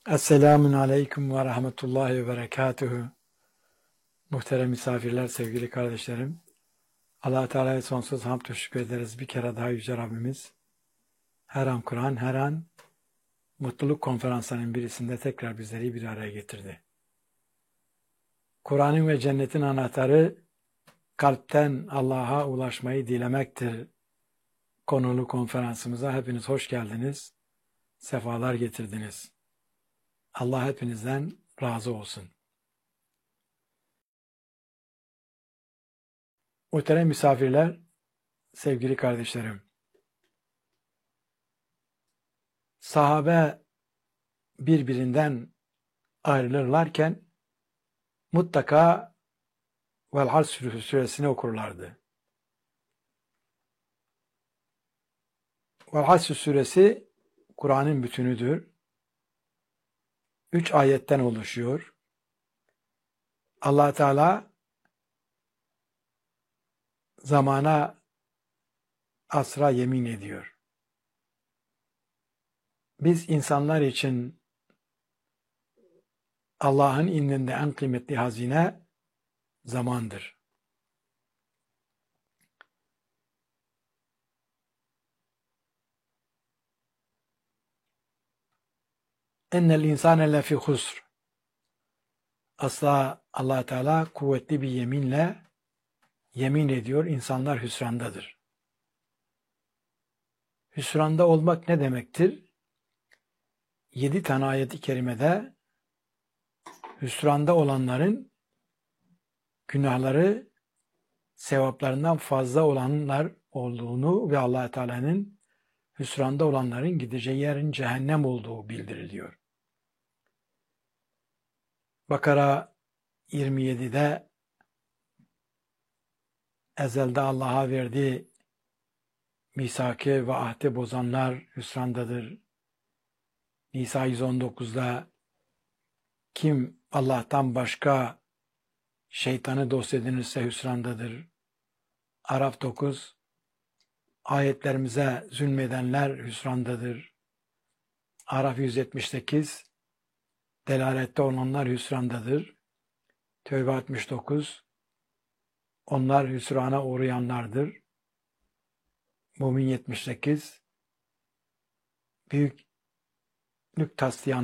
Esselamun Aleyküm ve Rahmetullahi ve Berekatuhu. Muhterem misafirler, sevgili kardeşlerim. Allah-u Teala'ya sonsuz hamd ve şükür ederiz. Bir kere daha Yüce Rabbimiz her an Kur'an, her an mutluluk konferanslarının birisinde tekrar bizleri bir araya getirdi. Kur'an'ın ve cennetin anahtarı kalpten Allah'a ulaşmayı dilemektir. Konulu konferansımıza hepiniz hoş geldiniz. Sefalar getirdiniz. Allah hepinizden razı olsun. Muhterem misafirler, sevgili kardeşlerim. Sahabe birbirinden ayrılırlarken mutlaka Vel-Asr suresini okurlardı. Vel-Asr suresi Kur'an'ın bütünüdür. 3 ayetten oluşuyor. Allah Teala zamana, asra yemin ediyor. Biz insanlar için Allah'ın indinde en kıymetli hazine zamandır. Ennel insane lefî husr. Asla Allah Teala kuvvetli bir yeminle yemin ediyor, insanlar hüsrandadır. Hüsranda olmak ne demektir? 7 tane ayet-i kerimede hüsranda olanların günahları sevaplarından fazla olanlar olduğunu ve Allah Teala'nın hüsranda olanların gideceği yerin cehennem olduğu bildiriliyor. Bakara 27'de ezelde Allah'a verdiği misaki ve ahdi bozanlar hüsrandadır. Nisa 119'da kim Allah'tan başka şeytanı dost edinirse hüsrandadır. Araf 9 ayetlerimize zulmedenler hüsrandadır. Araf 178 delalette olanlar hüsrandadır. Tevbe 69 onlar hüsrana uğrayanlardır. Mümin 78 büyüklük taslayan